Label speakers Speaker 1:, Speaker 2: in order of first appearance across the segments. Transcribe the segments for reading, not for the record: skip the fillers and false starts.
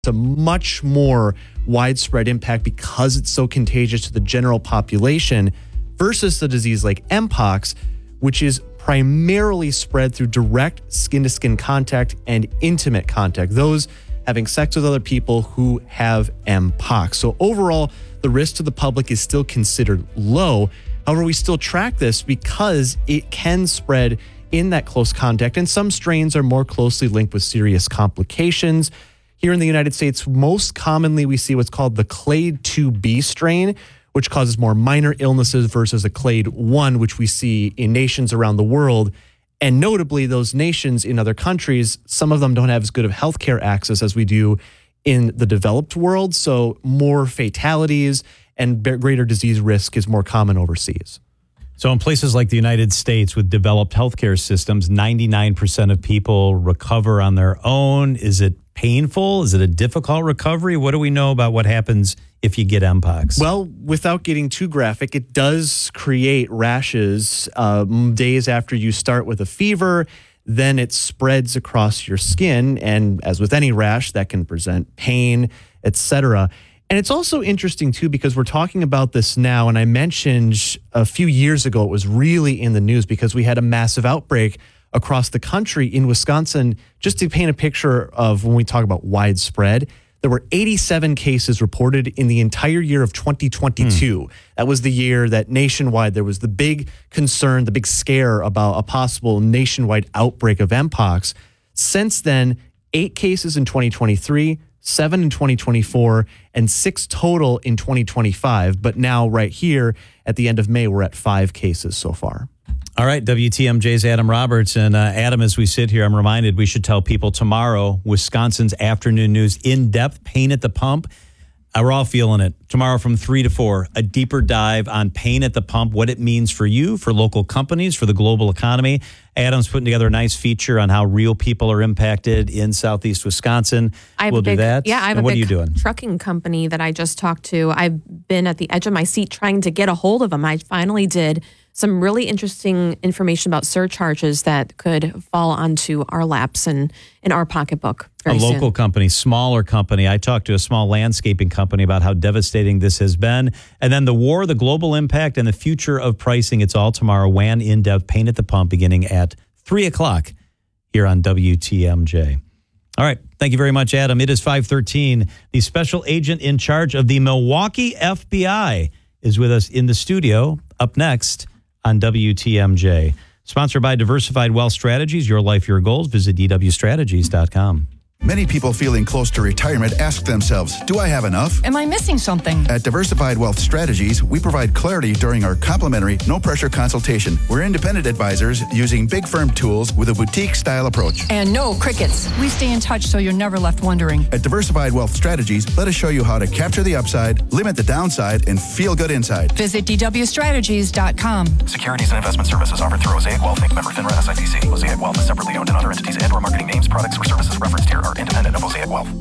Speaker 1: a much more widespread impact because it's so contagious to the general population versus the disease like Mpox, which is primarily spread through direct skin-to-skin contact and intimate contact, those having sex with other people who have Mpox. So overall, the risk to the public is still considered low. However, we still track this because it can spread in that close contact, and some strains are more closely linked with serious complications. Here in the United States, most commonly we see what's called the Clade 2B strain, which causes more minor illnesses versus a Clade 1, which we see in nations around the world. And notably, those nations in other countries, some of them don't have as good of healthcare access as we do in the developed world. So more fatalities and greater disease risk is more common overseas.
Speaker 2: So in places like the United States with developed healthcare systems, 99% of people recover on their own. Is it painful? Is it a difficult recovery? What do we know about what happens if you get Mpox?
Speaker 1: Well, without getting too graphic, it does create rashes days after you start with a fever. Then it spreads across your skin. And as with any rash, that can present pain, etc. And it's also interesting, too, because we're talking about this now. And I mentioned a few years ago, it was really in the news because we had a massive outbreak across the country in Wisconsin. Just to paint a picture of when we talk about widespread, there were 87 cases reported in the entire year of 2022. That was the year that nationwide there was the big concern, the big scare about a possible nationwide outbreak of Mpox. Since then, 8 cases in 2023, 7 in 2024, and 6 total in 2025. But now right here at the end of May, we're at 5 cases so far.
Speaker 2: All right, WTMJ's Adam Roberts. And Adam, as we sit here, I'm reminded we should tell people tomorrow, Wisconsin's Afternoon News in-depth pain at the pump. We're all feeling it. Tomorrow from 3 to 4, a deeper dive on pain at the pump, what it means for you, for local companies, for the global economy. Adam's putting together a nice feature on how real people are impacted in Southeast Wisconsin. We'll do that.
Speaker 3: Yeah, I have
Speaker 2: and
Speaker 3: a
Speaker 2: what are you
Speaker 3: big
Speaker 2: doing?
Speaker 3: trucking company that I just talked to. I've been at the edge of my seat trying to get a hold of them. I finally did. Some really interesting information about surcharges that could fall onto our laps and in our pocketbook very soon.
Speaker 2: A local company, smaller company. I talked to a small landscaping company about how devastating this has been. And then the war, the global impact, and the future of pricing. It's all tomorrow. WAN in-depth pain at the pump beginning at 3 o'clock here on WTMJ. All right. Thank you very much, Adam. It is 5:13. The special agent in charge of the Milwaukee FBI is with us in the studio. Up next on WTMJ. Sponsored by Diversified Wealth Strategies, your life, your goals. Visit dwstrategies.com.
Speaker 4: Many people feeling close to retirement ask themselves, do I have enough?
Speaker 5: Am I missing something?
Speaker 4: At Diversified Wealth Strategies, we provide clarity during our complimentary, no-pressure consultation. We're independent advisors using big firm tools with a boutique-style approach.
Speaker 5: And no crickets. We stay in touch so you're never left wondering.
Speaker 4: At Diversified Wealth Strategies, let us show you how to capture the upside, limit the downside, and feel good inside.
Speaker 5: Visit dwstrategies.com.
Speaker 6: Securities and investment services offered through Mosaic Wealth Inc. Member FINRA SIPC. Mosaic Wealth is separately owned, and other entities and/or marketing names, products, or services referenced here are independent of Mosaic Wealth.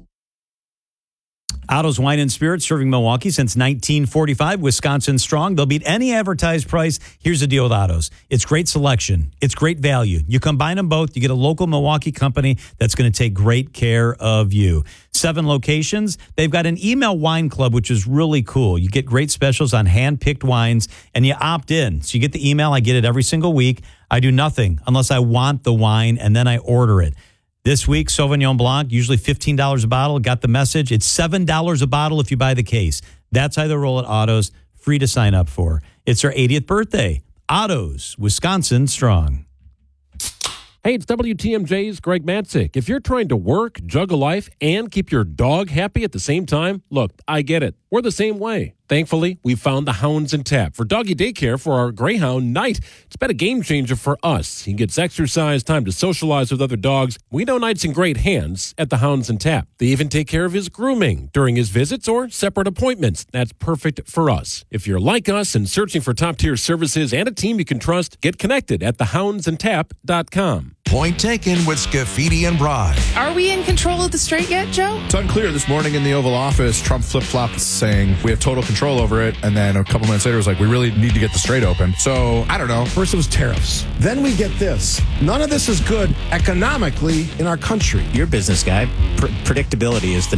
Speaker 2: Otto's Wine and Spirits, serving Milwaukee since 1945. Wisconsin strong. They'll beat any advertised price. Here's the deal with Otto's. It's great selection. It's great value. You combine them both, you get a local Milwaukee company that's going to take great care of you. 7 locations. They've got an email wine club, which is really cool. You get great specials on hand-picked wines, and you opt in. So you get the email. I get it every single week. I do nothing unless I want the wine, and then I order it. This week, Sauvignon Blanc, usually $15 a bottle. Got the message. It's $7 a bottle if you buy the case. That's how they roll at Otto's. Free to sign up for. It's their 80th birthday. Otto's, Wisconsin strong.
Speaker 7: Hey, it's WTMJ's Greg Matzik. If you're trying to work, juggle life, and keep your dog happy at the same time, look, I get it. We're the same way. Thankfully, we found the Hounds and Tap for doggy daycare for our Greyhound Knight. It's been a game changer for us. He gets exercise, time to socialize with other dogs. We know Knight's in great hands at the Hounds and Tap. They even take care of his grooming during his visits or separate appointments. That's perfect for us. If you're like us and searching for top-tier services and a team you can trust, get connected at thehoundsandtap.com.
Speaker 8: Point taken with Scafidi and Broad.
Speaker 9: Are we in control of the straight yet, Joe?
Speaker 10: It's unclear. This morning in the Oval Office, Trump flip-flopped saying we have total control over it. And then a couple minutes later, it was like, we really need to get the strait open. So, I don't know.
Speaker 11: First it was tariffs. Then we get this. None of this is good economically in our country.
Speaker 12: You're a business guy. Predictability is the